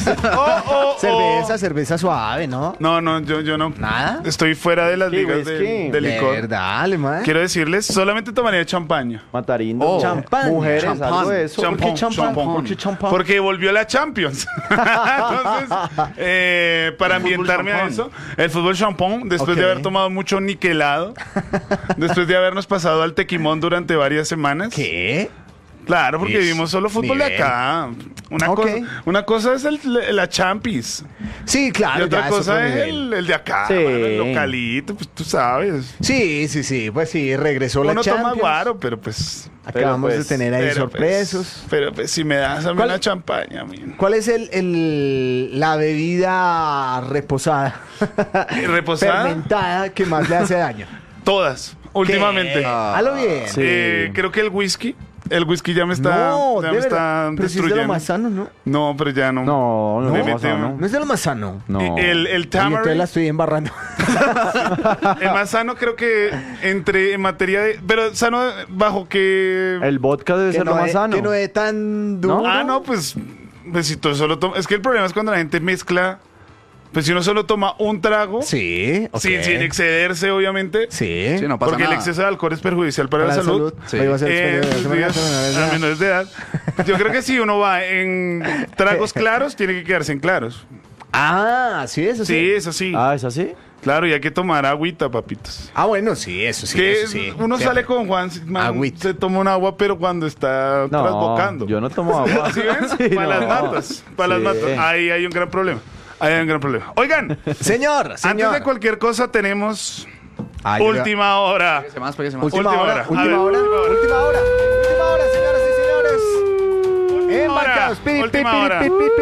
Cerveza suave, ¿no? No, yo no. ¿Nada? Estoy fuera de las ligas whisky. de licor. De verdad, alemán. Quiero decirles, solamente tomaría champaña. Matarindo. Champán. Mujeres, Champán. algo de eso. ¿Por qué champán? Champán. ¿Por qué champán? Porque volvió la Champions. Entonces, para ambientarme a eso, el fútbol champán, después de Ok. haber tomado mucho niquelado, después de habernos pasado al tequimón durante varias semanas. ¿Qué? Claro, porque Ish, vivimos solo fútbol de nivel. acá. Ok. Una cosa es la Champions. Sí, Y claro. otra ya cosa otro es nivel. el de acá, Sí. mano, el localito, pues tú sabes. Sí, pues sí, regresó la Uno toma Champions. guaro, pero pues... Acabamos Pero, de pues, tener ahí pero, sorpresos. Pero pues si me das a mí ¿Cuál- una champaña, mi. ¿Cuál es la bebida reposada? ¿Reposada? Fermentada que más le hace daño? Todas, últimamente. ¿Qué? Halo bien. Sí. Creo que el whisky ya me está, No, ya de me verdad. está Pero si es de lo destruyendo. más sano, ¿no? No, pero ya no. No, Me no, metí- no. No es de lo más sano. No. El Oye, entonces la tamarind, estoy embarrando. el más sano creo que en materia de... Pero sano bajo que... El vodka debe ser lo más sano. Que no es tan duro. No, pues si tú solo tomas... Es que el problema es cuando la gente mezcla... Pues si uno solo toma un trago, Sí, ok. sin excederse, obviamente, Sí. Sí, no pasa porque el nada. exceso de alcohol es perjudicial para la salud. Sí. Ahí va a ser A menores de edad. Yo creo que si uno va en tragos claros, tiene que quedarse en claros. Ah, sí, eso sí. Sí, eso sí. Ah, ¿es así? Claro, y hay que tomar agüita, papitos. Ah, bueno, sí, eso sí. Que eso sí. uno Sí. sale con Juan, man, Agüita. se toma un agua, pero cuando está No, trasbocando. yo no tomo agua. ¿Sí ven? Sí, Para las no. matas. Para Sí. las matas. Ahí hay un gran problema. Ahí hay un gran problema. Oigan, Señor. antes de cualquier cosa tenemos Ay, yo- última hora. Pégase más, pégase más. Última Última hora, hora. A última ver, hora, última hora. última hora, última hora, señoras y señores. Embarcados. Última hora.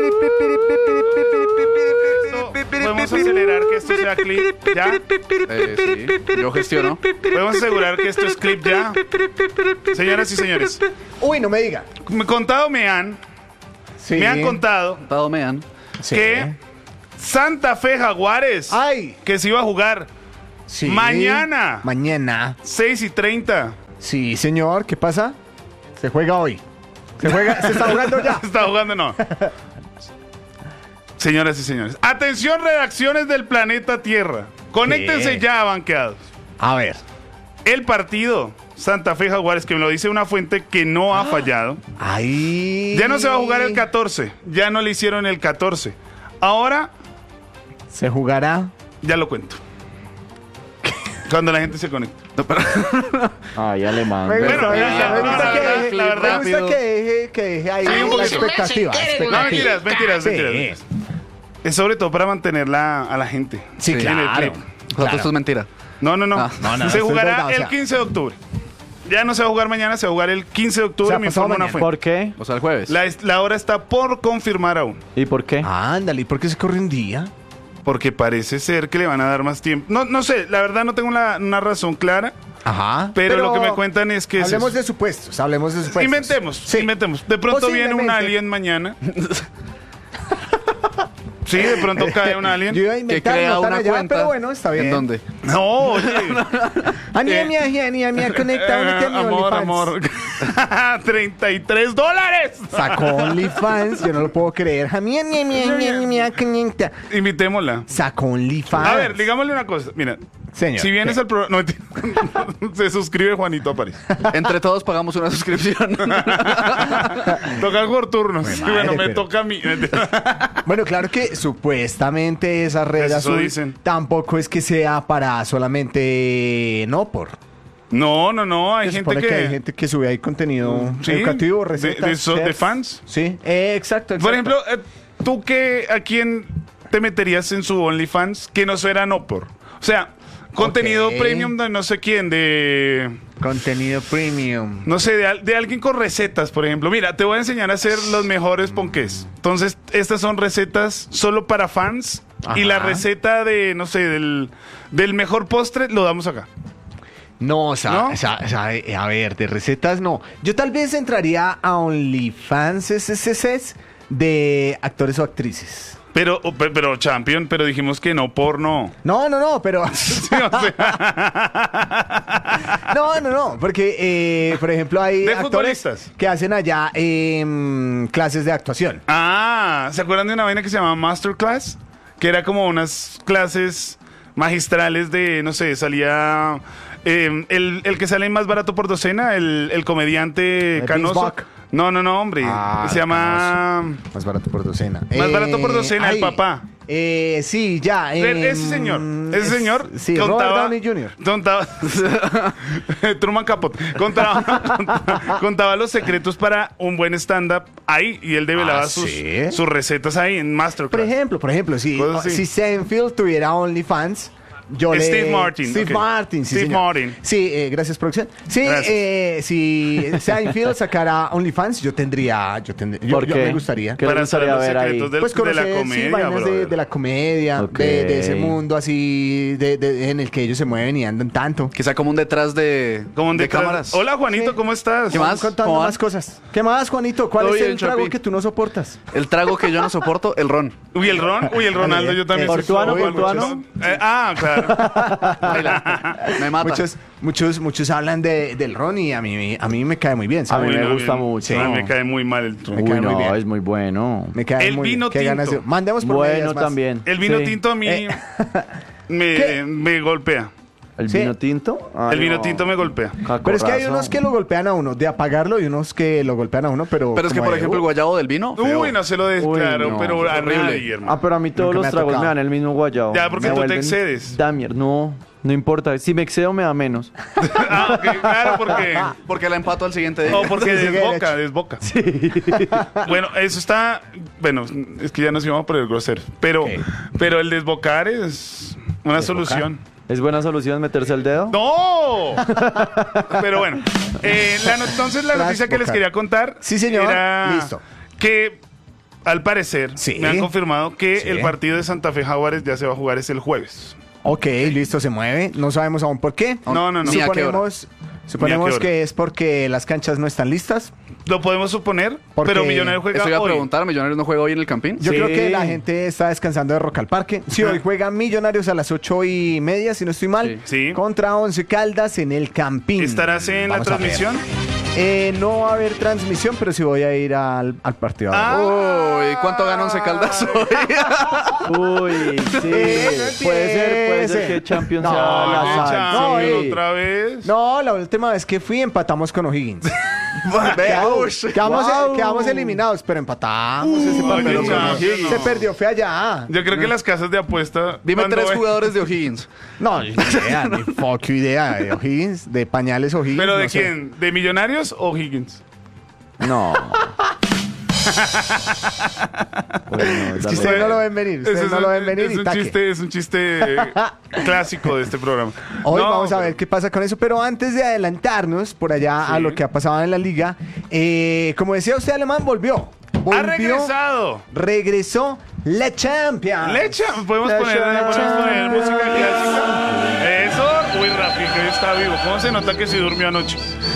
Podemos acelerar que esto sea clip ya. Sí, yo gestiono. Podemos asegurar que esto es clip ya. Señoras y señores, Uy, no me diga. me Sí. me han contado Todo mean. Sí. que Santa Fe Jaguares, Ay. que se iba a jugar Sí. Mañana. Mañana. 6:30. Sí, señor. ¿Qué pasa? Se juega hoy. Se está jugando ya. Está jugando, no. Señoras y señores, atención, redacciones del planeta Tierra. Conéctense ¿Qué? ya, banqueados. A ver. El partido Santa Fe Jaguares, que me lo dice una fuente que no ha fallado, Ahí. ya no se va a jugar el 14. Ya no le hicieron el 14. Ahora, Se jugará. ya lo cuento. Cuando la gente se conecte. Ay, alemán. Me gusta, Bueno, me ya, gusta, me gusta la que verdad, deje- la verdad. me gusta que deje ahí Sí, un la poquito. expectativa. No, mentiras. Sí. Es sobre todo para mantenerla a la gente. Sí, En el claro. clip. Todo esto es mentira. No. Ah. No, Se esto es jugará verdad, o el sea. 15 de octubre. Ya no se va a jugar mañana, se va a jugar el 15 de octubre, O sea, me pasado informa una mañana. fuente. ¿Por qué? O sea, el jueves. La hora está por confirmar aún. ¿Y por qué? Ándale, ¿y por qué se corre un día? Porque parece ser que le van a dar más tiempo. No sé, la verdad no tengo una razón clara. Ajá. Pero lo que me cuentan es que es Hablemos eso. de supuestos, hablemos de supuestos. Inventemos, Sí. inventemos. De pronto viene un Posiblemente. alien mañana. Sí, de pronto cae un alien. Yo iba a Que inventar, crea no tan una allá, cuenta. pero bueno, está bien. ¿En dónde? No, oye. Anemia, conecta mi amor, OnlyFans. amor. $33. Sacó OnlyFans, yo no lo puedo creer. Conecta. Invitémosla. Sacó OnlyFans. A ver, digámosle una cosa. Mira, Señor, si vienes ¿qué? al programa. No, mentira. Se suscribe Juanito Aparicio. Entre todos pagamos una suscripción. Toca por turnos. Jue Sí, madre, bueno, me pero- toca a mí. Bueno, claro que supuestamente esa red Eso azul dicen. tampoco es que sea para solamente no por. No. Hay Se gente supone que hay que. gente que sube ahí contenido Sí, educativo, de recetas, de fans. Sí, exacto. Por ejemplo, ¿tú a quién te meterías en su OnlyFans que no fuera no por? O sea, contenido Ok. premium de no sé quién, de... Contenido premium. No sé, de alguien con recetas, por ejemplo. Mira, te voy a enseñar a hacer los mejores ponqués. Entonces, estas son recetas solo para fans. Ajá. Y la receta de, no sé, del mejor postre lo damos acá. No, ¿No? a ver, de recetas no. Yo tal vez entraría a OnlyFans SSS de actores o actrices. Pero Champion, pero dijimos que no porno. No, pero... Sí, o sea, No, porque, por ejemplo, hay De actores futbolistas. que hacen allá clases de actuación. ¿Se acuerdan de una vaina que se llamaba Masterclass? Que era como unas clases magistrales de, no sé, salía el que sale más barato por docena, el comediante Canoso. Bisbach. No, hombre. Se llama... Más barato por docena. Más barato por docena, el papá. Sí, ya. Ese señor Sí, Robert Downey Jr. Truman Capote contaba los secretos para un buen stand-up ahí y él develaba ¿sí? sus recetas ahí en Masterclass. Por ejemplo, si Cosas así. Seinfeld tuviera OnlyFans, Steve Martin, Steve ok. Martin, sí, Steve señor. Martin. Sí, gracias, producción. Sí, Gracias. si Seinfeld sacara OnlyFans, yo ¿Por qué? me gustaría. ¿Qué le Para saber gustaría los ver ahí? secretos Pues de la conocer, comedia, vainas brother. de la comedia, Ok. de ese mundo así, en el que ellos se mueven y andan tanto. Quizá como un detrás de detrás- cámaras. Hola, Juanito, Sí. ¿cómo estás? ¿Qué más? Contando ¿Cómo van? más cosas. ¿Qué más, Juanito? ¿Cuál Todo es el bien, trago Chapi. que tú no soportas? El trago que yo no soporto, el ron. Uy, el Ronaldo, yo también. soy ¿Portuano, fan, portuano? muchachos. Claro. Baila. Me mata. Muchos hablan del ron y a mí me cae muy bien. A ¿sabes? mí me no, gusta bien. mucho. A mí me cae muy mal el Ron. Me Uy, cae muy no, bien. es muy bueno. Me cae El muy vino bien. Qué ganas de- tinto. Mandemos por Bueno medias más. también. El vino Sí. tinto a mí ¿Qué? me golpea. ¿El Sí. vino tinto? El vino tinto me golpea. Pero es que hay Cacorrazo. unos que lo golpean a uno, de apagarlo, y unos que lo golpean a uno, pero... Pero es que, como por de, ejemplo, el guayabo del vino. feo. Uy, no se lo des, Uy, claro, no, pero a horrible. nadie, hermano. Ah, pero a mí todos Nunca me los ha tragos tocado. me dan el mismo guayabo. Ya, porque Me tú te vuelven excedes. Damier, no importa. Si me excedo, me da menos. Ok, claro, porque... Porque la empato al siguiente día. O porque Sí, sigue desboca. Bueno, eso está... Bueno, es que ya nos íbamos por el grosero. Pero, Ok. pero el desbocar es una ¿Desbocar? solución. ¿Es buena solución meterse el dedo? ¡No! Pero bueno, entonces la noticia que les Trasbocar. quería contar Sí, señor. era Listo. que al parecer Sí. me han confirmado que Sí. el partido de Santa Fe Jaguares ya se va a jugar es el jueves. Ok, listo, se mueve. No sabemos aún por qué. No. Ni a qué hora. Suponemos hora. que es porque las canchas no están listas. Lo podemos suponer, Porque- pero Millonarios juega Eso iba a hoy. preguntar, ¿Millonarios no juega hoy en el Campín? Yo Sí. creo que la gente está descansando de Rock al Parque. Sí, hoy juega Millonarios a las 8:30, si no estoy mal. Sí. Contra Once Caldas en el Campín. ¿Estarás en Vamos la a ver. transmisión? No va a haber transmisión, pero sí voy a ir al partido. Uy, ¿cuánto ganó Once Caldas hoy? Uy, sí. Puede ser que Champions No, sea la no, sal. no, Sí. otra vez. No, la última vez que fui empatamos con O'Higgins. Uy, Quedamos eliminados, pero empatamos ese partido. Oye, Champions, Se no. perdió, fue allá. Yo creo que las casas de apuesta... Dime cuando 3 ve- jugadores de O'Higgins. No, ni idea, ni fuck idea de O'Higgins, de pañales O'Higgins. ¿Pero de no sé. quién? ¿De Millonarios o Higgins? No. Bueno, Es que ustedes no lo ven venir, ustedes Ese no lo ven venir es y un taque. chiste, es un chiste clásico de este programa. Hoy No, vamos a pero- ver qué pasa con eso, pero antes de adelantarnos por allá a Sí. lo que ha pasado en la liga, como decía usted, Alemán volvió. ¡Ha regresado! Regresó la Champions. Lecha, podemos poner música clásica. Eso, uy, Rafi, que hoy está vivo. ¿Cómo se nota que sí durmió anoche?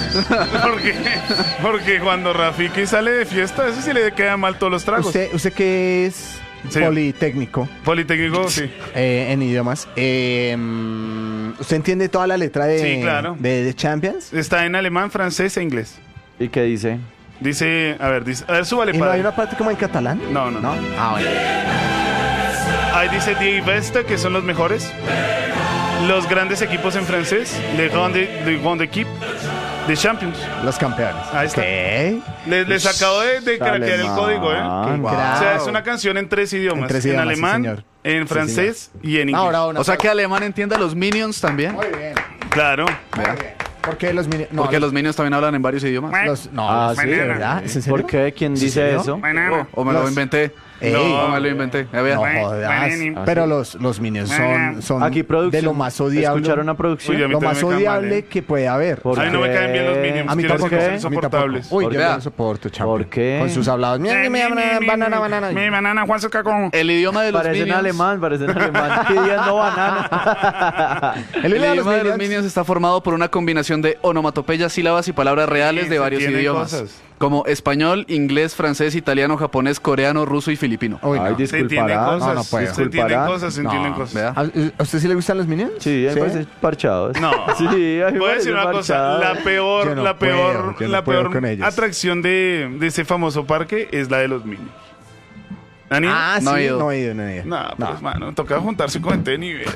Porque cuando Rafiki sale de fiesta, eso sí le queda mal todos los tragos. Usted que es Sí. politécnico Politécnico, sí. en idiomas, ¿usted entiende toda la letra de, Sí, claro. de Champions? Está en alemán, francés e inglés. ¿Y qué dice? Dice, a ver, súbale ¿Y no para. hay una parte como en catalán? No. Ah, bueno. Ahí dice Die Beste, que son los mejores. Los grandes equipos en francés. Le grande équipe de Champions. Los campeones. Ahí está. ¿Qué? Les acabo de craquear el Alemán. código, ¿eh? Qué O crack. sea, es una canción en 3 idiomas. En 3 En idiomas, sí, alemán, señor. en Sí, francés y en inglés. Ahora una O sea que Alemán entiende a los Minions también. Muy bien. Claro. ¿Por qué los mini- no, Porque los Minions también hablan en varios idiomas. no, Ah, los- sí, ¿de verdad? ¿Es en serio? ¿Por qué? ¿Quién ¿Sí, dice serio? eso? O me lo Los- inventé. Ey. O me lo inventé. A ver. No Bueno, jodas. bueno. Pero los Minions son Aquí producción. de lo más odiable. ¿Escucharon a producción? Uy, a mí Lo también más me caen mal, odiable ¿eh? que puede haber. ¿Por A mí no me qué? caen bien los Minions. A mí Quiero tampoco. decir que son A mí tampoco. insoportables. Uy, yo Vea. no lo soporto, chamo. ¿Por qué? Con sus hablados. Banana. Mi banana, Juan Socacón. El idioma de los Parecen Minions. alemán pidiendo banana. El El idioma idioma de los Minions está formado por una combinación de onomatopeyas, sílabas y palabras reales de varios idiomas. Como español, inglés, francés, italiano, japonés, coreano, ruso y filipino. Uy, Ay, no. Se entienden disculpará. cosas, No puedo. se entienden Disculpará. cosas, se entienden No, cosas. Vea. ¿A usted sí le gustan los Minions? Sí, a mí me parece parchados. No. Sí, a mí me Voy a decir parece una cosa, parchado. la peor, Yo no la puedo, peor, yo no la puedo peor con ellos. atracción de ese famoso parque es la de los Minions. ¿Han ido? Ah, No sí, he ido. no he ido, no he ido. No, pues mano, toca juntarse con gente de nivel.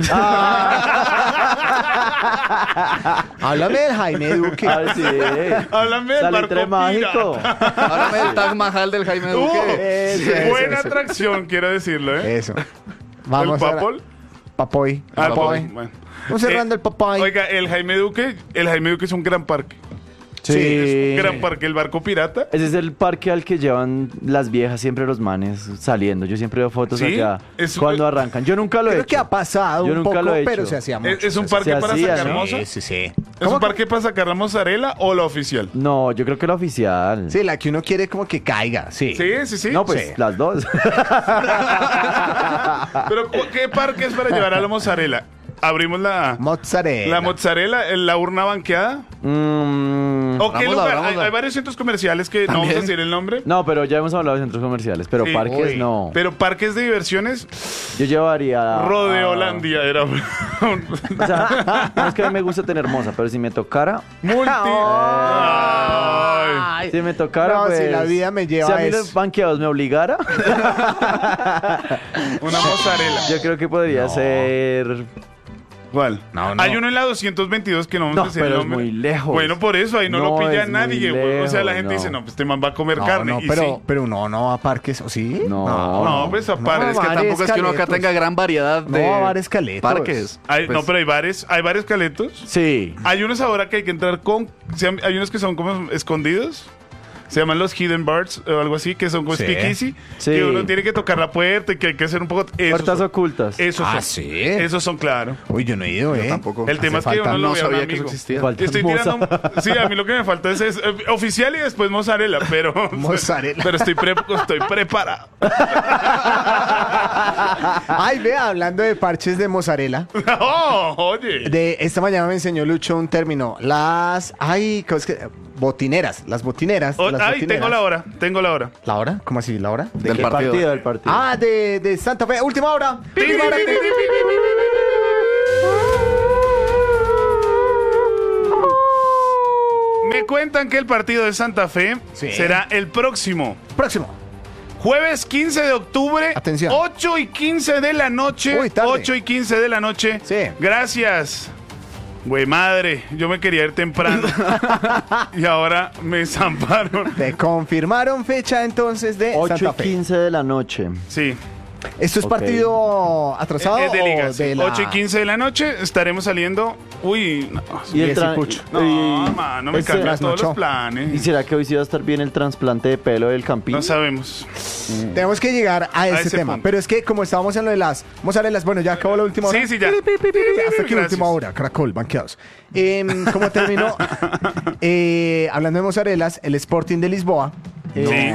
Háblame del Jaime Duque. Ay, sí. Háblame del Salitre barco mágico. pirata. Háblame del Taj Mahal del Jaime Duque. Eso, Buena eso. atracción, quiero decirlo, ¿eh? Eso. ¿El Vamos a... Papol? Papoy. Ah, Papoy. bueno. Vamos cerrando el Papoy. Oiga, el Jaime Duque es un gran parque. Sí. Es un gran parque, el barco pirata. Ese es el parque al que llevan las viejas siempre los manes saliendo. Yo siempre veo fotos ¿Sí? allá Es- cuando arrancan. Yo nunca lo he Creo hecho. que ha pasado Yo un nunca poco, lo he hecho. pero se hacía mucho. Es un parque se para hacía, sacar ¿no? moza. Sí, sí, sí. ¿Es un parque para sacar la mozzarella o la oficial? No, yo creo que la oficial. Sí, la que uno quiere como que caiga, sí. Sí, sí, sí. No, pues Sí. las dos. Pero ¿qué parque es para llevar a la mozzarella? Abrimos la mozzarella, la urna banqueada. ¿O qué Abrámosla, lugar? abrámosla. Hay varios centros comerciales que no vamos a También. decir el nombre. No, pero ya hemos hablado de centros comerciales, pero Sí. parques Uy. no. Pero parques de diversiones, Yo llevaría Rodeolandia era. O sea, no es que a mí me gusta tener hermosa, pero si me tocara, Ay. si me tocara, No, pues, si la vida me lleva si a mí a los eso. banqueados me obligara, Una mozzarella. yo creo que podría ser. ¿Cuál? No, no. Hay uno en la 222 que no vamos No, a decir el pero es nombre. muy lejos. Bueno, por eso ahí no lo No, pilla es muy nadie, güey. O sea, la lejos, gente dice, no. no, pues este man va a comer No, carne. no, y pero, sí. pero uno no va a parques, ¿o sí? No. No, pues a parques. Es que bares, tampoco es que uno acá caletos. tenga gran variedad No, de bares, caletos. parques. Hay- Pues, no, pero hay varios caletos. Sí. Hay unos ahora que hay que entrar con. Hay unos que son como escondidos. Se llaman los hidden bars o algo así, que son como Sí. speakeasy. Sí. Que uno tiene que tocar la puerta y que hay que hacer un poco. Esos Puertas son. ocultas. Esos Ah, son. ¿sí? Esos son, claro. Uy, yo no he ido, tampoco. El tema es que uno lo no vea un sabía que eso amigo. existía. Falta Estoy moza. tirando. Sí, a mí lo que me falta es oficial y después mozzarella, pero. Mozzarella. Pero estoy preparado. Ay, vea, hablando de parches de mozzarella. Oh, oye. De esta mañana me enseñó Lucho un término. Las. Ay, ¿cómo es que? Botineras. Las botineras. las Ay, botineras. tengo la hora. ¿La hora? ¿Cómo así? ¿La hora? Del El partido. del partido. Ah, de Santa Fe. Última hora. Última hora. Me cuentan que el partido de Santa Fe Sí. será el próximo Próximo. jueves 15 de octubre. Atención. 8:15 de la noche. Uy, tarde. 8:15 de la noche. Sí. Gracias. Güey, madre, yo me quería ir temprano. Y ahora me zamparon. Te confirmaron fecha entonces de 8 Santa y Fe. 15 de la noche. Sí. ¿Esto es Ok. partido atrasado Es de liga, o sí. de la... 8:15 de la noche estaremos saliendo. Uy, no. Y el Yes, y tra- pucho. No, mano, me ese- cambian todos trasnochó. los planes. ¿Y será que hoy sí va a estar bien el trasplante de pelo del Campín? No sabemos. Tenemos que llegar a ese ese tema. punto. Pero es que como estábamos en lo de las mozarelas, bueno, ya acabó la última hora. Sí, sí, ya. Hasta aquí la Gracias. última hora, Caracol, banqueados. ¿Cómo terminó? Hablando de mozarelas, el Sporting de Lisboa. Sí.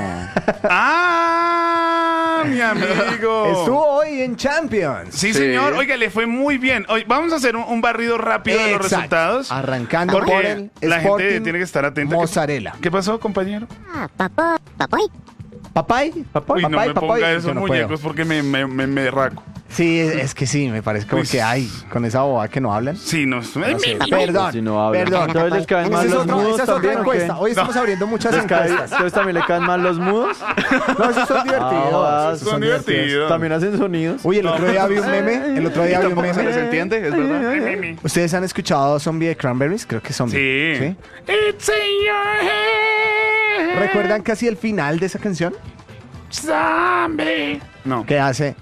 ¡Ah! Mi amigo. Estuvo hoy en Champions. Sí, Sí. señor. Oiga, le fue muy bien. Hoy vamos a hacer un barrido rápido de los Exacto. resultados. Arrancando Porque por el la gente Sporting tiene que estar atenta. Mozzarella. ¿Qué pasó, compañero? ¿Papay? Uy, no me ponga Yo esos no muñecos puedo. porque me raco. Sí, es que sí, me parece como Uy, que hay con esa boba que no hablan. Sí, no. No sé. Perdón, Si no hablan. perdón. Entonces les caen Esa mal es los otra- mudos esa es otra también, ¿o qué? encuesta. Hoy estamos abriendo muchas encuestas. Entonces también le caen mal los mudos. No, esos son divertidos. Ah, esos son divertidos. También hacen sonidos. Uy, el otro día vi un meme. El otro día vi un Tampoco se les meme. entiende, es verdad. ¿Ustedes han escuchado Zombie de Cranberries? Creo que Zombie. Sí. It's in your head. ¿Recuerdan casi el final de esa canción? Zombie. No. Que hace.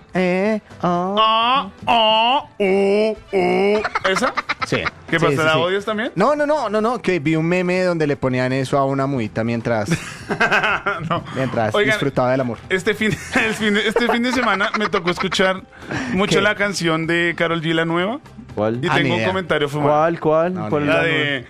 ¿Esa? Sí. ¿Qué Sí, pasa? sí, ¿La sí. odias también? No, que vi un meme donde le ponían eso a una muita mientras No. mientras Oigan, disfrutaba del amor. Este fin de semana me tocó escuchar mucho ¿Qué? la canción de Karol G, la nueva. ¿Cuál? Y Ah, tengo ni un idea. comentario fumado. ¿Cuál? No, ¿Cuál ni es La la de...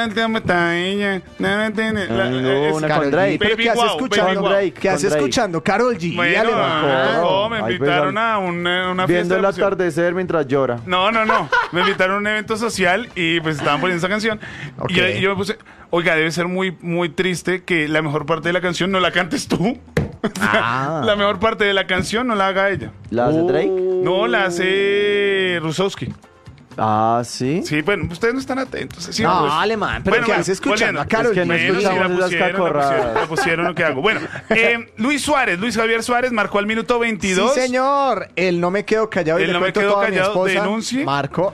una con Drake. ¿Pero Baby qué hace Wow, escuchando? Baby Wow. Drake, ¿Qué hace con Drake. escuchando? Karol G. Bueno, Dale, va. no, me Ay, invitaron pues, a una fiesta. Viendo de el fusión. atardecer mientras llora. No. Me invitaron a un evento social y pues estaban poniendo esa canción. Ok. Y yo me puse, Oiga, debe ser muy, muy triste que la mejor parte de la canción no la cantes tú. Ah. La mejor parte de la canción no la haga ella. ¿La hace Drake? No, la hace Rusowski. Ah, ¿sí? Sí, bueno, ustedes no están atentos. Sí, No, pues. alemán, pero ¿qué haces escuchando volviendo. a Karol Es que no G? Bueno, sí, escuchamos esas cacorradas. la pusieron, lo que hago. Bueno, Luis Javier Suárez marcó al minuto 22. Sí, señor. El no me quedo callado y El le no me cuento quedo todo a mi callado, esposa. denuncie. Marco.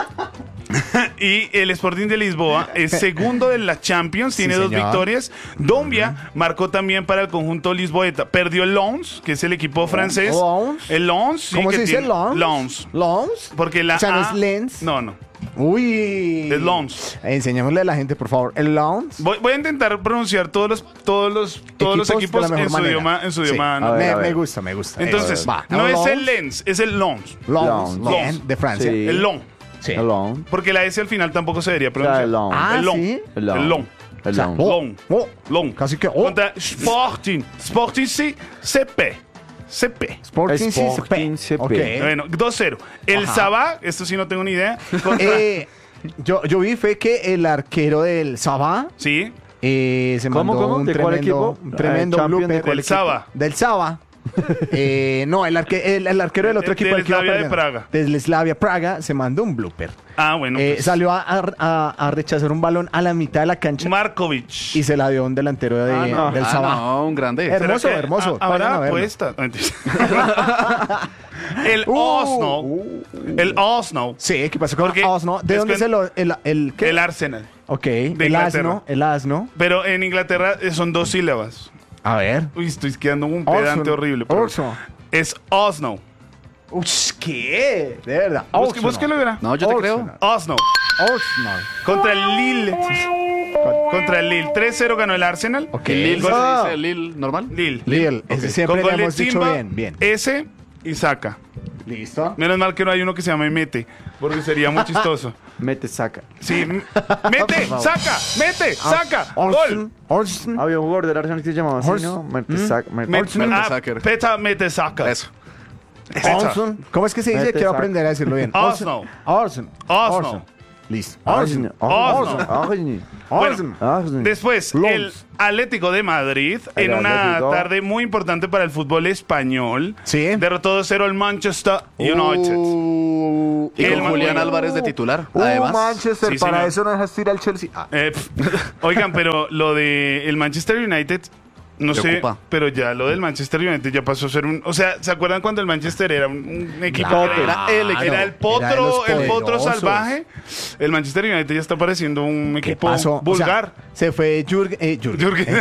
Y el Sporting de Lisboa es segundo de la Champions, tiene Sí, 2 señor. victorias. Dombia marcó también para el conjunto lisboeta. Perdió el Lens, que es el equipo francés. Lens. El Lens, sí, ¿Cómo que se dice tiene- Lens? Lens. ¿Lens? Porque la O sea, ¿no A- es Lens? No. Uy. Es Lens. Enseñémosle a la gente, por favor. ¿El Lens? Voy a intentar pronunciar todos los equipos de la mejor en su manera. idioma, Sí. no. A ver, Me, a ver. me gusta, me gusta. Entonces, Eso. Va. no es el Lens. Lens, es el Lens. Lens. Lens. Bien, de Francia. Sí. El Lens. Sí. Alone. Porque la S al final tampoco se debería pronunciar. el Lens. Ah, el Lens. ¿sí? El Lens. El Lens. El O sea, Lens. oh, Long. oh. Long. Casi que. Oh. Contra Sporting. Sporting sí, CP. Sporting sí, Sporting CP. Ok. Bueno, 2-0. El Ajá. Sabah, esto sí no tengo ni idea. Contra- Yo vi fue que el arquero del Sabah sí, se ¿Cómo, mandó cómo? un ¿De cuál tremendo, equipo? un tremendo Champion, blooper. ¿de cuál el Sabah. Del Sabah. No, el arquero del otro equipo. Del el que iba Slavia de perdiendo. Praga. Del Slavia Praga se mandó un blooper. Ah, bueno. Pues, Salió a rechazar un balón a la mitad de la cancha Markovic. y se la dio a un delantero del Sabah. No, un grande. ¿Será Hermoso, que hermoso. Habrá Vayan a verlo. apuesta. No, mentira. El Arsenal. El Arsenal. Sí, ¿qué pasó con Porque Arsenal? ¿De es dónde que- se lo...? ¿Qué? El Arsenal. Ok, de el Inglaterra. asno, el asno. Pero en Inglaterra son 2 sílabas. A ver. Uy, estoy quedando un pedante Arsenal. horrible. pero Arsenal. es Arsenal. Uy, ¿qué? De verdad. Búsquelo, verá. No, yo te creo. Arsenal. Arsenal. Arsenal. Contra el Lille. Contra el Lille. 3-0 ganó el Arsenal. Ok. ¿Lil Gol- se dice Lil normal? Lille. Lille. Ese siempre Con le gol de hemos dicho Timba, bien, bien. Ese y saca. ¿Listo? Menos mal que no hay uno que se llame Mete, porque sería muy chistoso. Mete, saca. Sí, mete, saca, mete, saca, gol. Arsenal. Había un jugador del Arsenal que se llamaba así, ¿no? Mete, saca. Sacker. Peta, mete, saca. Eso. Peta. Arsenal. ¿Cómo es que se dice? Mete, Quiero saca. aprender a decirlo bien. Arsenal. Arsenal. Arsenal. Listo. Arsenal. Arsenal. Bueno, Arsenal. Después, Lons. el Atlético de Madrid, El en una Atlético. tarde muy importante para el fútbol español, Sí. derrotó 2-0 al Manchester United. Y El con Julián Madrid. Álvarez de titular. Además. Manchester, Sí, para señor. eso no dejas ir al Chelsea. Ah. Oigan, pero lo de el Manchester United, no sé, Preocupa. pero ya lo del Manchester United ya pasó a ser un... O sea, ¿se acuerdan cuando el Manchester era un equipo Claro, que era el equipo? era el potro, Era de los el potro poderosos. salvaje? El Manchester United ya está pareciendo un ¿Qué equipo pasó? vulgar. O sea, se fue Jürgen. Jürgen.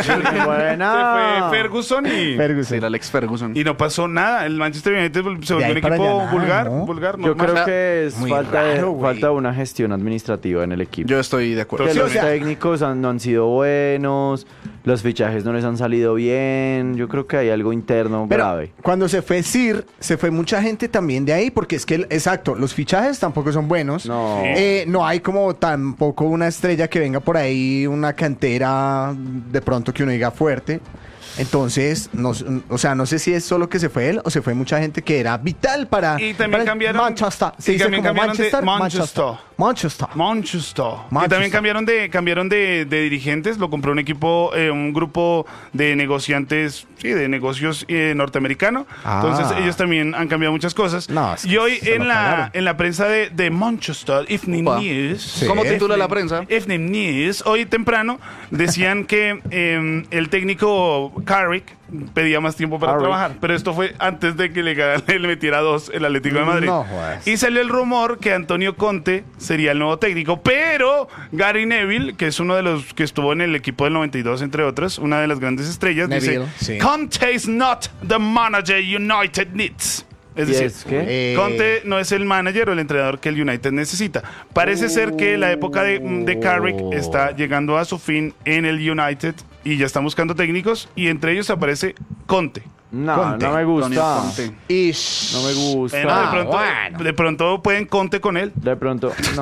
Buena. Se fue Ferguson y... Ferguson. Sí, era Alex Ferguson. Y no pasó nada. El Manchester United se volvió ahí un para equipo allá nada, vulgar, ¿no? vulgar. Yo normal. creo que es Muy falta raro, güey. de una gestión administrativa en el equipo. Yo estoy de acuerdo. Que Sí, los o sea- técnicos no han sido buenos, los fichajes no les han salido bien. Yo creo que hay algo interno Pero grave. cuando se fue Sir, se fue mucha gente también de ahí, porque es que, exacto, los fichajes tampoco son buenos. No. No hay como tampoco una estrella que venga por ahí, una cantera de pronto que uno diga fuerte. Entonces, o sea, no sé si es solo que se fue él o se fue mucha gente que era vital para, Y también para cambiaron- Manchester. Se y dice también como cambiaron de Manchester. Manchester. Manchester. Y Manchester. también cambiaron de dirigentes, lo compró un equipo, un grupo de negociantes, sí, de negocios norteamericano. Ah. Entonces ellos también han cambiado muchas cosas. No, es y que hoy se lo cagaron. en la prensa de Manchester Evening Opa. News, Sí. ¿Cómo titula la prensa? Evening News, hoy temprano decían que el técnico Carrick pedía más tiempo para Carrick. trabajar, pero esto fue antes de que le metiera 2 el Atlético de Madrid. No jodas. Y salió el rumor que Antonio Conte sería el nuevo técnico, pero Gary Neville, que es uno de los que estuvo en el equipo del 92, entre otros, una de las grandes estrellas, Neville, dice, sí. Conte is not the manager United needs. Es ¿Y decir, es qué? Conte no es el manager o el entrenador que el United necesita. Parece ser que la época de Carrick está llegando a su fin en el United y ya están buscando técnicos y entre ellos aparece Conte. No, Conte. no me Antonio gusta. Conte. Ish. No me gusta. Bueno, de pronto pueden Conte con él. De pronto, no.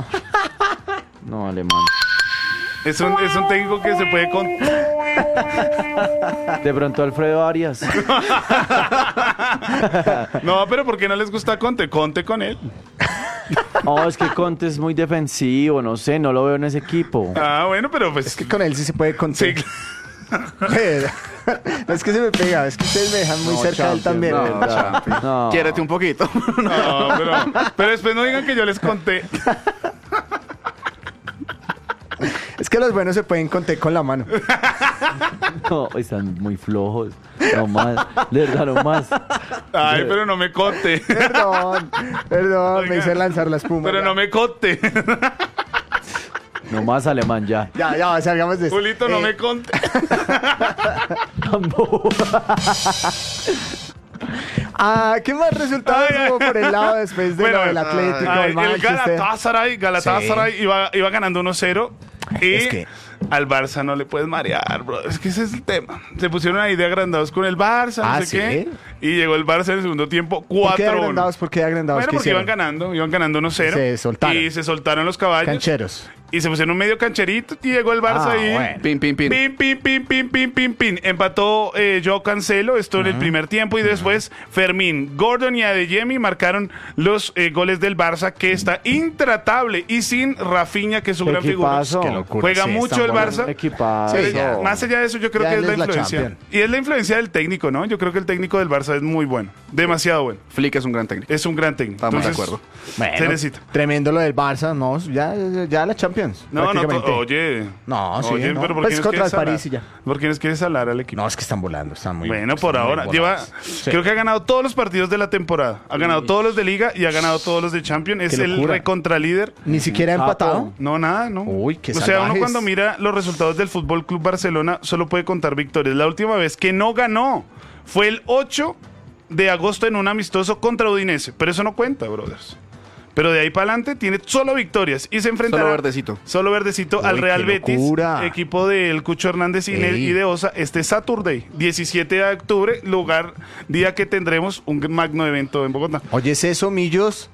No, alemán. Es un técnico que se puede con... De pronto Alfredo Arias. No, pero ¿por qué no les gusta Conte? Conte con él. Oh, es que Conte es muy defensivo, no sé, no lo veo en ese equipo. Ah, bueno, pero pues... Es que con él sí se puede Sí, contar. No es que se me pega, es que ustedes me dejan muy No, cerca de él también. Champions, no, Champions. No. Quiérete un poquito. no, pero después no digan que yo les conté. Es que los buenos se pueden contar con la mano. No, están muy flojos. No más, de verdad, no más. Ay, pero no me conté. Perdón, Oiga, me hice lanzar la espuma. Pero ya. no me conté. No más alemán ya. Ya, salgamos de esto. Julito, no me conté. ¿Qué más resultados Ay, ay. hubo por el lado después de Bueno, lo del Atlético, Ay, el el Manchester? Galatasaray iba ganando 1-0 y Es que- al Barça no le puedes marear, bro. Es que ese es el tema. Se pusieron ahí de agrandados con el Barça, no sé ¿sí? qué. Y llegó el Barça en el segundo tiempo ¿Por qué 4-1. agrandados? ¿Por qué agrandados? Bueno, ¿Qué porque hicieron? iban ganando 1-0. Se soltaron. Y se soltaron los caballos. Cancheros. Y se pusieron medio cancherito y llegó el Barça ahí. Bueno. Pin, pin, pin. Pin, pin, pin, pin, pin, pin, pin. Empató Joao Cancelo, esto en el primer tiempo, y después Fermín, Gordon y Adeyemi marcaron los goles del Barça, que está intratable, y sin Rafinha, que es su gran figura. Equipazo. Qué locura. Juega Sí, mucho están el volando. Barça. Equipazo. Sí, ya. Más allá de eso, yo creo Ya que es él la es la influencia. Champions. Y es la influencia del técnico, ¿no? Yo creo que el técnico del Barça es muy bueno, demasiado bueno. Flick es un gran técnico. Es un gran técnico. Estamos de Entonces, acuerdo. Bueno, se necesita. tremendo lo del Barça, no, ya la Champions. No, prácticamente. oye. No, sí, Oye, no. pero ¿por Pues qué nos contra quieres el París salar? y ya. ¿Por qué nos quieres salar al equipo? No, es que están volando, están muy Bueno, están por muy ahora. volados. Sí. Creo que ha ganado todos los partidos de la temporada. Ha ganado todos los de Liga y ha ganado todos los de Champions. Es Qué el locura. recontralíder. Ni siquiera ha empatado. No, nada, no. Uy, qué O sea, uno salvajes. cuando mira los resultados del Fútbol Club Barcelona solo puede contar victorias. La última vez que no ganó fue el 8 de agosto en un amistoso contra Udinese. Pero eso no cuenta, brothers. Pero de ahí para adelante tiene solo victorias y se enfrentará Solo verdecito. Solo verdecito al Uy, Real qué Betis, locura. equipo del Cucho Hernández Ey. y de Osa, este Saturday, 17 de octubre, día que tendremos un magno evento en Bogotá. ¿Oyes eso, Millos?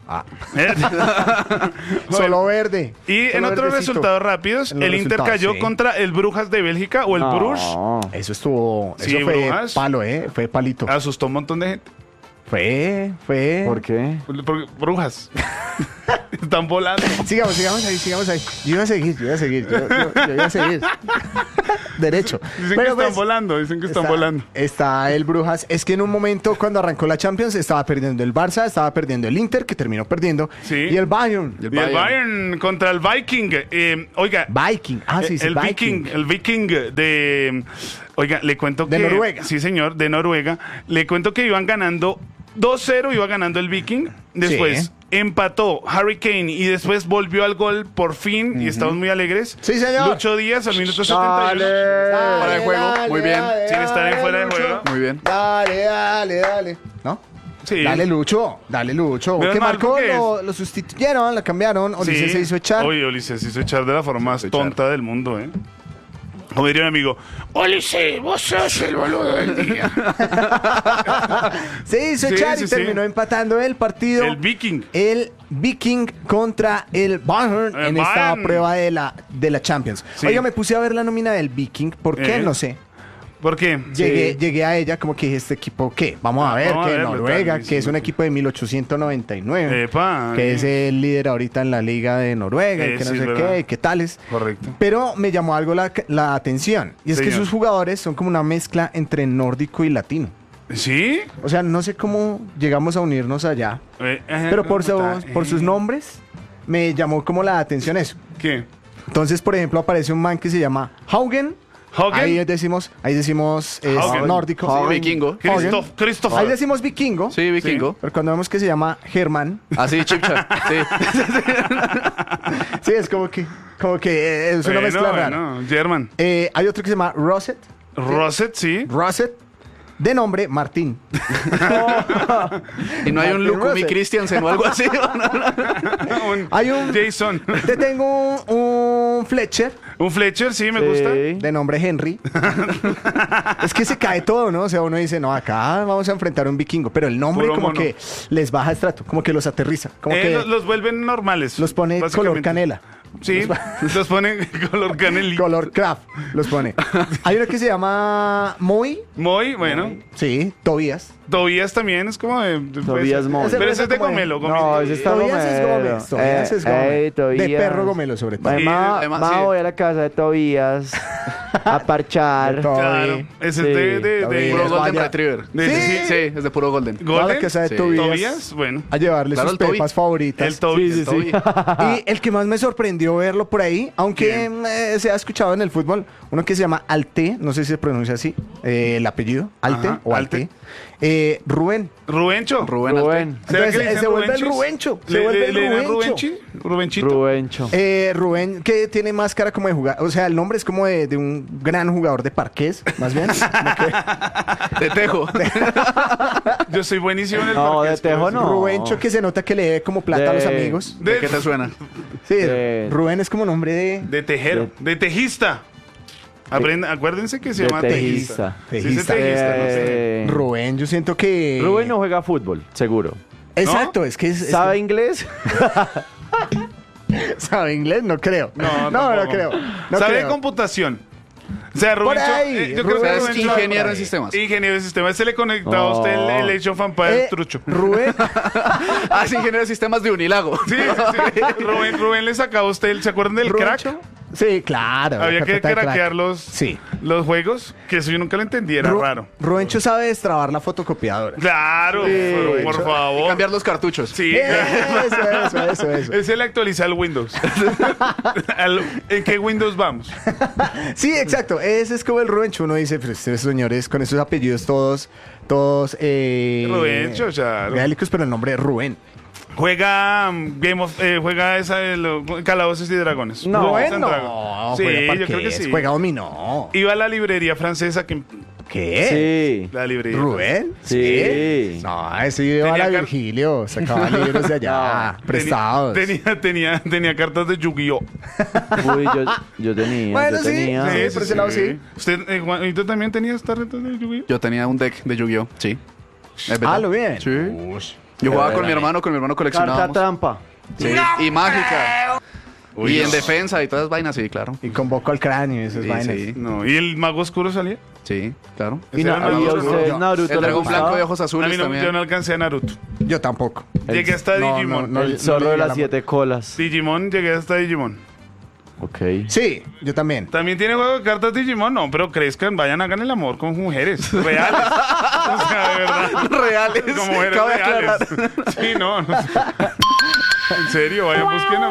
Bueno, Solo verde. y en Solo otros verdecito. resultados rápidos, En los el Inter resultados, cayó sí. contra el Brujas de Bélgica o el Bruges. Eso estuvo. Sí, Eso fue Brujas. palo, fue palito. Asustó un montón de gente. Fue. ¿Por qué? Brujas. Están volando. Sigamos ahí. Yo iba a seguir. Yo iba a seguir. Derecho. Dicen Pero que están pues, volando, dicen que están volando. Está el Brujas. Es que en un momento, cuando arrancó la Champions, estaba perdiendo el Barça, estaba perdiendo el Inter, que terminó perdiendo. Sí. Y el Bayern. Y el Bayern contra el Viking. Oiga, Viking. Sí, el Viking. El Viking de... Oiga, le cuento De que... Noruega. Sí, señor, de Noruega. Le cuento que iban ganando 2-0, iba ganando el Viking. Después Sí. empató Harry Kane y después volvió al gol por fin. Y estamos muy alegres. Sí, señor. Lucho Díaz al minuto 71. Fuera de juego, muy bien. Sin estar en fuera de Lucho. juego. Muy bien. Dale. ¿No? Sí. Dale, Lucho. Menos ¿Qué mal, marcó? porque Lo sustituyeron, lo cambiaron. Ulises se hizo echar. Oye, Ulises se hizo echar de la forma más tonta del mundo, ¿eh? Como diría un amigo, Ulises, vos sos el boludo del día. Se hizo Sí, echar sí, y sí. terminó empatando el partido. El Viking. El Viking contra el Bayern El en esta Bayern. prueba de la Champions. Sí. Oiga, me puse a ver la nómina del Viking. ¿Por qué? No sé. ¿Por qué? Llegué a ella como que dije, ¿este equipo qué? Vamos a ver, Vamos a que verlo, Noruega, tal, que es sí. un equipo de 1899. Epa, que es el líder ahorita en la liga de Noruega, y que no sí, sé es verdad. qué, y qué tales. Correcto. Pero me llamó algo la atención. Y es que Señor. sus jugadores son como una mezcla entre nórdico y latino. ¿Sí? O sea, no sé cómo llegamos a unirnos allá. Pero por sus nombres me llamó como la atención eso. ¿Qué? Entonces, por ejemplo, aparece un man que se llama Haugen. ¿Haugen? Ahí decimos es Haugen. nórdico. Sí, vikingo. Haugen. Christopher. Ahí decimos vikingo. Sí, vikingo. Pero cuando vemos que se llama Germán, Así, chipcha. Sí. sí, es como que es una mezcla rara. Bueno, German. Hay otro que se llama Rosset. Rosset, sí. Rosset, de nombre Martín. Y no hay un Martin Lukumi Rosset. Christiansen o algo así. Hay un Jason. Te tengo un Fletcher, Un Fletcher, sí, me gusta. de nombre Henry. Es que se cae todo, ¿no? O sea, uno dice, no, acá vamos a enfrentar a un vikingo. Pero el nombre Puro como mono. que les baja estrato, como que los aterriza. Como que Los vuelven normales. los pone color básicamente. canela. Sí, los ponen color canelita. Color craft, los pone. Hay uno que se llama Moy. Muy bueno. Sí, Tobías. Tobías también es como de Tobías Moy. Ese Pero ese es de como de- Gomelo. No, ese está Tobías es Gomelo. Gómez. Tobías es Gómez. Tobías. De perro Gomelo, sobre todo. Ay, ma, además, ma, sí. voy a la casa de Tobías a parchar. De todo. Claro, ese es Sí, de Tobías. Puro Golden Vaya. Retriever. Sí. Sí, es de puro Golden. Va a la Golden. casa de Sí. Tobías. Tobías, bueno. A llevarle Claro, sus el Toby. pepas favoritas. El Tobías. Sí, sí, sí. Y el que más me sorprendió verlo por ahí, aunque se ha escuchado en el fútbol, uno que se llama Alte, no sé si se pronuncia así, el apellido, Alte Ajá, o Alte. Rubén. Rubencho. Rubén. Rubén. ¿Será Entonces, que le dicen se vuelve el Rubenchis? Rubencho, se vuelve el ¿Le dirán Rubencho. Rubenchito. Rubencho. Rubén, que tiene más cara como de jugar, o sea, el nombre es como de un gran jugador de parqués, más bien. Como que De Tejo. Yo soy buenísimo en el No, parqués, de Tejo pero- no. Rubencho que se nota que le debe como plata a los De- amigos. ¿De qué te suena? Sí, de- Rubén es como nombre de... De tejero. De tejista. Acuérdense que se de llama tejista. tejista. Sí, ese es tejista, no sé. Rubén, yo siento que... Rubén no juega fútbol, seguro. Exacto, es que ¿Sabe inglés? ¿Sabe inglés? No creo. No, no tampoco. creo. No Sabe de creo. computación. O sea, Por Rubencho, ahí, yo creo Rubén que es Rubencho- ingeniero por en ahí. sistemas. Ingeniero de sistemas. Se le conectaba a usted el Age of Empires trucho. Rubén, Ah, es ingeniero de sistemas de Unilago. Sí, sí, sí. Rubén le sacaba a usted, ¿se acuerdan del Rubencho. crack? Sí, claro. Había que carpeta de crack. craquear los Sí. juegos, que eso yo nunca lo entendí, era raro. Rubencho sabe destrabar la fotocopiadora. Claro, pero por Y favor. cambiar los cartuchos. Sí, Eso. ese le actualiza el Windows. ¿En qué Windows vamos? Sí, exacto. Ese es como el Rubencho. Uno dice, pero estos señores con esos apellidos todos Rubencho, claro. gaélicos, pero el nombre es Rubén. Juega juega esa de los Calabozos y Dragones. No, Rubén Santiago. no. Sí, juega yo creo que parqués, sí. Juega dominó. Iba a la librería francesa que ¿Qué? Sí. la librería. ¿Rubén? Sí. No, ese iba a la Tenía Virgilio. Sacaba libros de allá, Tenía- prestados. Tenía cartas de Yu-Gi-Oh. Uy, yo tenía. Bueno, yo sí, tenía. sí. por ese lado sí. ¿Usted, Juanito, también tenías tarjetas de Yu-Gi-Oh? Yo tenía un deck de Yu-Gi-Oh! Sí. Es verdad. Ah, lo bien. Sí. Ush. Yo jugaba Qué con mi bueno. hermano Carta coleccionábamos. trampa. Sí. Y mágica. Uy, y no. en defensa y todas las vainas, sí, claro. Y convoco al cráneo y esas Sí, vainas. sí. No, ¿y el mago oscuro salía? Sí, claro. Y Ese no, era el ¿Y mago a oscuro. usted yo- Naruto El le dragón gustaba? blanco de ojos A azules mí no, también. yo no alcancé a Naruto. Yo tampoco. Llegué hasta No, Digimon. no, El zorro de llegué a las la- 7 colas. Digimon, llegué hasta Digimon. Ok. Sí, yo también. ¿También tiene juego de cartas Digimon? No, pero crezcan, vayan, hagan el amor con mujeres reales. O sea, de verdad. Reales. Con mujeres Cabe reales. aclarar. Sí, no. En serio, vayan, busquen.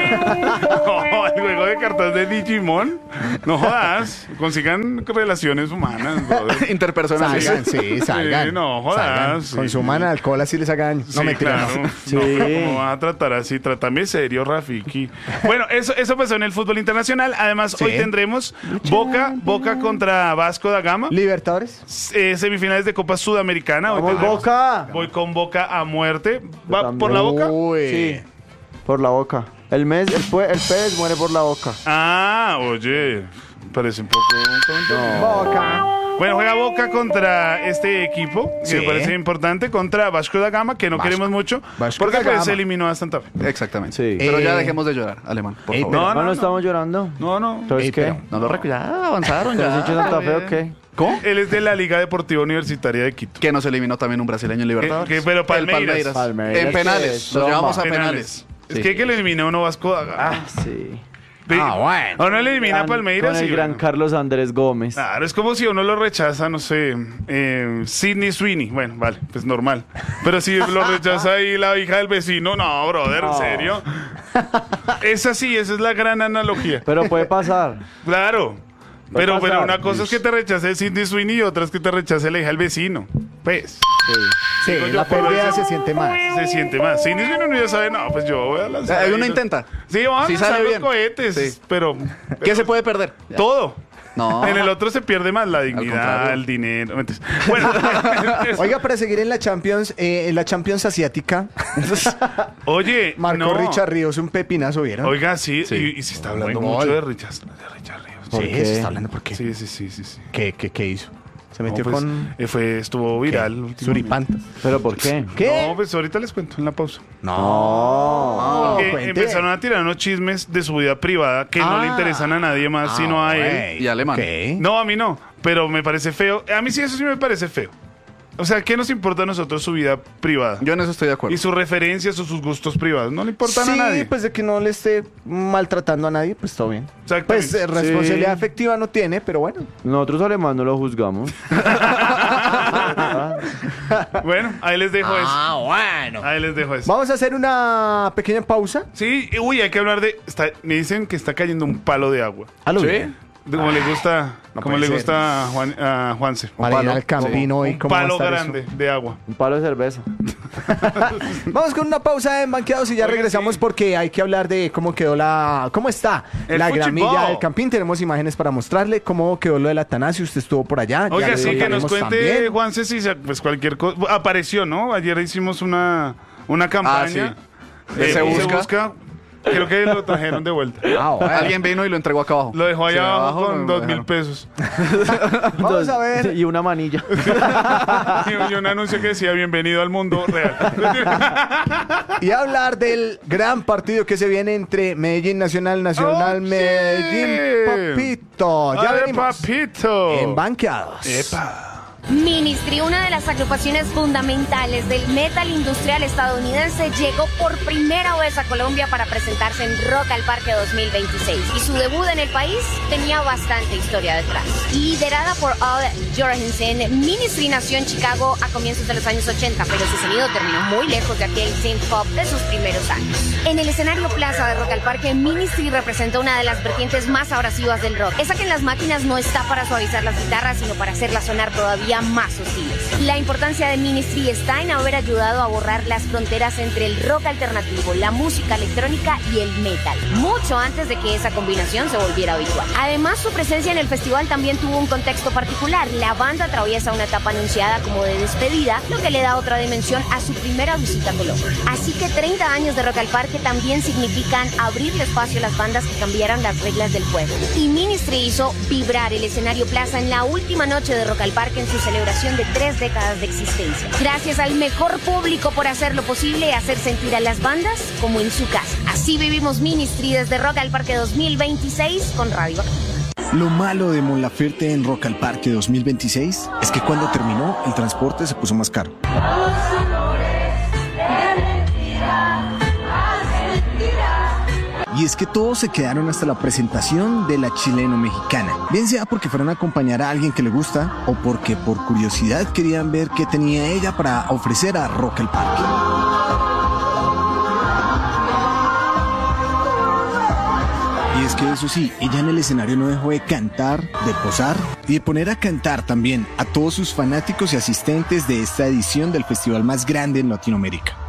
No, el juego de cartas de Digimon. No jodas. Consigan relaciones humanas, brother. Interpersonales. Salgan, sí, salgan. Sí, no, jodas, Salgan. sí. Consuman alcohol así les hagan. No, Sí, mentira, claro. no. Sí. No, pero ¿cómo van a tratar así? Trátame serio, Rafiki. Bueno, eso pasó en el fútbol internacional. Además, Sí. hoy tendremos Boca contra Vasco da Gama. Libertadores. Semifinales de Copa Sudamericana. Hoy ¡Vamos, tendremos- Boca! Voy con Boca a muerte. ¿Va también. por la Boca? Uy. Sí. Por la boca. El pez muere por la boca. Ah, oye. Parece un poco un comentario. Boca. Bueno, juega Boca contra este equipo, que Sí. me parece importante, contra Vasco da Gama, que no Vasco. queremos mucho, Vasco porque da pues, Gama. se eliminó a Santa Fe. Exactamente. Sí. Pero ya Eh, dejemos de llorar, alemán, por ey, favor. No, No, no estamos llorando. No, no. Entonces, Ey, ¿qué? pero- No lo recuerdo. Ya avanzaron, ¿Te has ya. dicho Santa Fe o qué? ¿Cómo? Él es de la Liga Deportiva Universitaria de Quito. Que nos eliminó también un brasileño en Libertadores. Pero El Palmeiras. Palmeiras, En que penales. es Nos llevamos a tromba. penales. Es Sí. que lo eliminó uno Vasco da Gama. Ah, sí. bueno. A uno le elimina a Con Palmeiras el y gran bueno. Carlos Andrés Gómez. Claro, es como si uno lo rechaza, no sé, Sidney Sweeney. Bueno, vale, pues normal. Pero si lo rechaza ahí la hija del vecino, no, brother, ¿en No. serio? Es así, esa es la gran analogía. Pero puede pasar. Claro. Va a Pero pasar. una cosa es que te rechace Sidney Sweeney y otra es que te rechace la hija del vecino. Pues, Sí. Sí, Digo yo, la por pérdida eso- se siente más. se siente más. Sidney Sweeney uno ya sabe, no, pues yo voy a lanzar. Uno ahí los- intenta. Sí, vamos a Si lanzar sale los bien. cohetes, Sí. pero ¿Qué se puede perder? todo. No. En el otro se pierde más la contrario. dignidad, el dinero. Mentiras. Bueno, Oiga, para seguir en la Champions asiática, oye, marcó no. Richard Ríos un pepinazo, ¿vieron? Oiga, sí, Sí. Y se está hablando Buen mucho gol. de Richard Ríos. ¿Por Sí, qué? se está hablando por qué. Sí. ¿Qué hizo? Se metió No, pues, con estuvo viral. últimamente. suripantas. ¿Pero por qué? ¿Qué? No, pues ahorita les cuento en la pausa. No. Porque cuente. empezaron a tirar unos chismes de su vida privada que no le interesan a nadie más sino a él. güey. Y alemán. Ok. No, a mí no, pero me parece feo. A mí sí, eso sí me parece feo. O sea, ¿qué nos importa a nosotros su vida privada? Yo en eso estoy de acuerdo. Y sus referencias o sus gustos privados. No le importan Sí, a nadie. pues de que no le esté maltratando a nadie, pues todo bien. Exactamente. Pues responsabilidad Sí. afectiva no tiene, pero bueno. Nosotros alemán no lo juzgamos. Bueno, ahí les dejo eso. bueno. Ahí les dejo eso. Vamos a hacer una pequeña pausa. Sí, uy, hay que hablar de... me dicen que está cayendo un palo de agua. Aló, ¿Sí? bien. Como le gusta, no como puede le ser. gusta a Juanse. Para ir palo. al Campino y Un cómo va a palo estar grande de agua. Un palo de cerveza. eso. Vamos con una pausa en Banqueados y ya Oiga, regresamos sí. porque hay que hablar de cómo quedó cómo está El la fútbol. gramilla del Campín. Tenemos imágenes para mostrarle cómo quedó lo del Atanasio. Usted estuvo por allá. ya Oiga, le sí, que nos contaremos cuente también. Juanse si pues cualquier cosa. Apareció, ¿no? Ayer hicimos una campaña. De Se Busca. Creo que lo trajeron de vuelta. Ah, bueno. Alguien vino y lo entregó acá abajo. Lo dejó allá Sí, abajo no, con lo 2.000 dejaron. pesos. Vamos a ver. Y una manilla. Y un anuncio que decía bienvenido al mundo real. Y hablar del gran partido que se viene entre Medellín Nacional, ¡Oh, Medellín, sí! Papito. Ya ¡Ay, venimos papito! en Banqueados. ¡Epa! Ministry, una de las agrupaciones fundamentales del metal industrial estadounidense, llegó por primera vez a Colombia para presentarse en Rock al Parque 2026. Y su debut en el país tenía bastante historia detrás. Liderada por Al Jorgensen, Ministry nació en Chicago a comienzos de los años 80, pero su sonido terminó muy lejos de aquel synth pop de sus primeros años. En el escenario Plaza de Rock al Parque, Ministry representa una de las vertientes más abrasivas del rock. Esa que en las máquinas no está para suavizar las guitarras, sino para hacerlas sonar todavía más hostiles. La importancia de Ministry está en haber ayudado a borrar las fronteras entre el rock alternativo, la música electrónica y el metal, mucho antes de que esa combinación se volviera habitual. Además, su presencia en el festival también tuvo un contexto particular. La banda atraviesa una etapa anunciada como de despedida, lo que le da otra dimensión a su primera visita a Colombia. Así que 30 años de Rock al Parque también significan abrirle espacio a las bandas que cambiaran las reglas del juego. Y Ministry hizo vibrar el escenario Plaza en la última noche de Rock al Parque en su celebración de 3 décadas de existencia. Gracias al mejor público por hacerlo posible y hacer sentir a las bandas como en su casa. Así vivimos Ministry desde Rock al Parque 2026 con Radio Activa. Lo malo de Mon Laferte en Rock al Parque 2026 es que cuando terminó, el transporte se puso más caro. Y es que todos se quedaron hasta la presentación de la chileno-mexicana. Bien sea porque fueron a acompañar a alguien que le gusta o porque por curiosidad querían ver qué tenía ella para ofrecer a Rock al Parque. Y es que eso sí, ella en el escenario no dejó de cantar, de posar y de poner a cantar también a todos sus fanáticos y asistentes de esta edición del festival más grande en Latinoamérica.